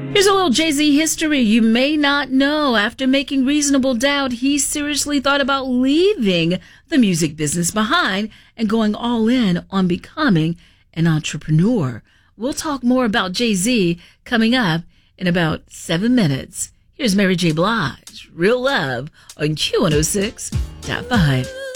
Here's a little Jay-Z history you may not know. After making Reasonable Doubt, he seriously thought about leaving the music business behind and going all in on becoming an entrepreneur. We'll talk more about Jay-Z coming up in about 7 minutes. Here's Mary J. Blige, Real Love on Q106.5.